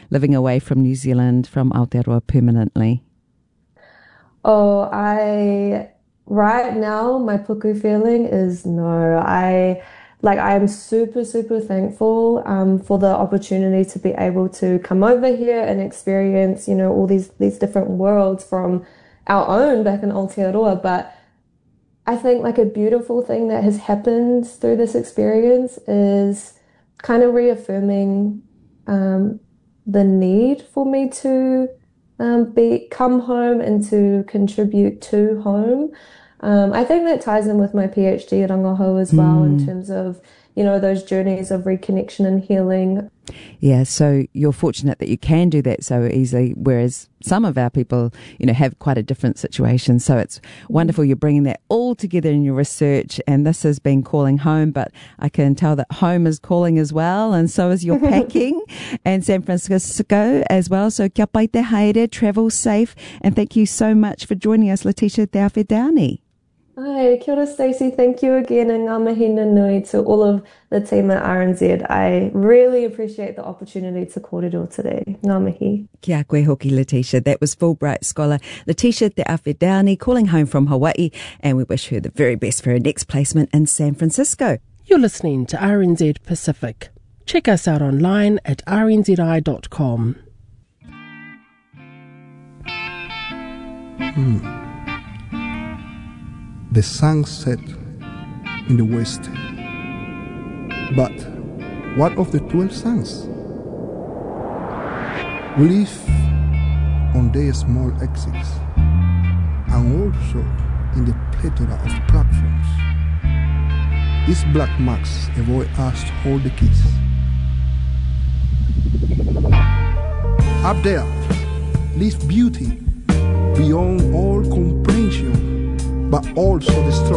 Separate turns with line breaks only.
living away from New Zealand, from Aotearoa permanently?
Oh, right now, my puku feeling is no. I'm super, super thankful for the opportunity to be able to come over here and experience, all these different worlds from our own back in Aotearoa. But I think like a beautiful thing that has happened through this experience is kind of reaffirming the need for me to come home and to contribute to home. I think that ties in with my PhD at Rangaho as well in terms of, those journeys of reconnection and healing.
Yeah, so you're fortunate that you can do that so easily, whereas some of our people, have quite a different situation. So it's wonderful you're bringing that all together in your research, and this has been calling home, but I can tell that home is calling as well, and so is your packing, and San Francisco as well. So kia pai te haere, travel safe, and thank you so much for joining us, Letitia Te Awhidaoni.
Hi, kia ora Stacey. Thank you again, and ngā mihi nui to all of the team at RNZ. I really appreciate the opportunity to kōrero today. Ngā mihi.
Kia koe hoki, Letitia. That was Fulbright scholar Letitia Te Awhidaoni calling home from Hawaii, and we wish her the very best for her next placement in San Francisco.
You're listening to RNZ Pacific. Check us out online at rnzi.com.
The sun set in the west. But what of the 12 suns? We live on their small exits and also in the plethora of platforms. These black marks avoid us to hold the keys. Up there lives beauty beyond all comprehension, but also destruction.